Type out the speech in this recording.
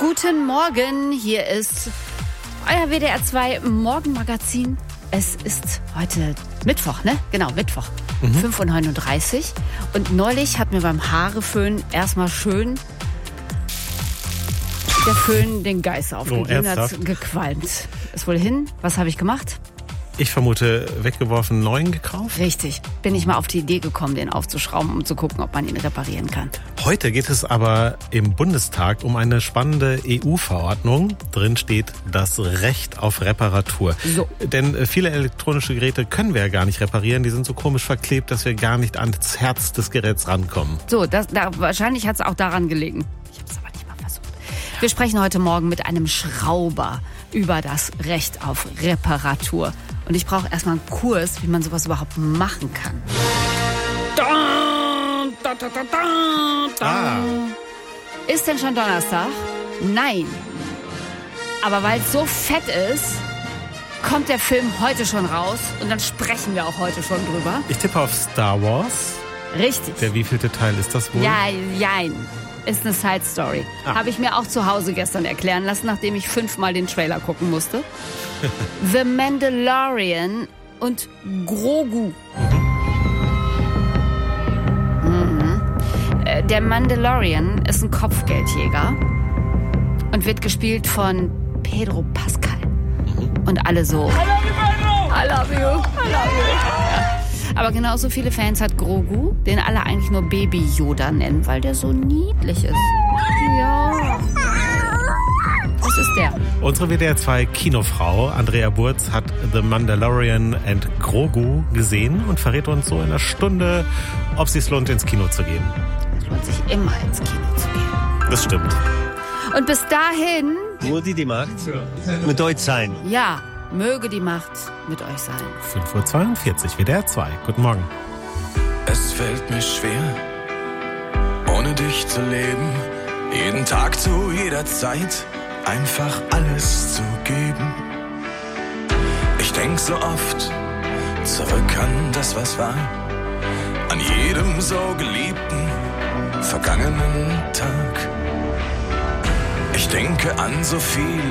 Guten Morgen, hier ist euer WDR 2 Morgenmagazin. Es ist heute Mittwoch, ne? Genau, Mittwoch, 5:39 Uhr. Und neulich hat mir beim Haareföhn erstmal schön der Föhn den Geist aufgegeben, hat gequalmt. Ist wohl hin. Was habe ich gemacht? Ich vermute, weggeworfen, neuen gekauft? Richtig. Bin ich mal auf die Idee gekommen, den aufzuschrauben, um zu gucken, ob man ihn reparieren kann. Heute geht es aber im Bundestag um eine spannende EU-Verordnung. Drin steht das Recht auf Reparatur. So. Denn viele elektronische Geräte können wir ja gar nicht reparieren. Die sind so komisch verklebt, dass wir gar nicht ans Herz des Geräts rankommen. So, wahrscheinlich hat es auch daran gelegen. Ich habe es aber nicht mal versucht. Wir sprechen heute Morgen mit einem Schrauber über das Recht auf Reparatur. Und ich brauche erstmal einen Kurs, wie man sowas überhaupt machen kann. Ist denn schon Donnerstag? Nein. Aber weil es so fett ist, kommt der Film heute schon raus und dann sprechen wir auch heute schon drüber. Ich tippe auf Star Wars. Richtig. Der wievielte Teil ist das wohl? Ja, jein. Ist eine Side-Story. Habe ich mir auch zu Hause gestern erklären lassen, nachdem ich 5-mal den Trailer gucken musste. The Mandalorian und Grogu. Der Mandalorian ist ein Kopfgeldjäger und wird gespielt von Pedro Pascal. Und alle so, I love you, I love you. Ja. Aber genauso viele Fans hat Grogu, den alle eigentlich nur Baby Yoda nennen, weil der so niedlich ist. Ja. Das ist der. Unsere WDR 2 Kinofrau Andrea Burz hat The Mandalorian and Grogu gesehen und verrät uns so in einer Stunde, ob es sich lohnt, ins Kino zu gehen. Es lohnt sich immer, ins Kino zu gehen. Das stimmt. Und bis dahin... Möge die Macht mit euch sein. Ja, möge die Macht mit euch sein. 5:42 Uhr, WDR 2. Guten Morgen. Es fällt mir schwer, ohne dich zu leben. Jeden Tag zu jeder Zeit einfach alles zu geben. Ich denk so oft zurück an das, was war, an jedem so geliebten vergangenen Tag. Ich denke an so viele